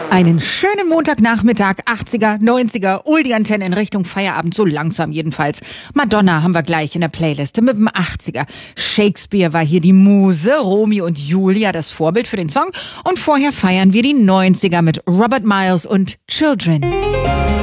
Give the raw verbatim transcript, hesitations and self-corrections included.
Einen schönen Montagnachmittag, achtziger, neunziger, Oldie-Antenne in Richtung Feierabend, so langsam jedenfalls. Madonna haben wir gleich in der Playliste mit dem achtziger. Shakespeare war hier die Muse, Romeo und Julia das Vorbild für den Song und vorher feiern wir die neunziger mit Robert Miles und Children.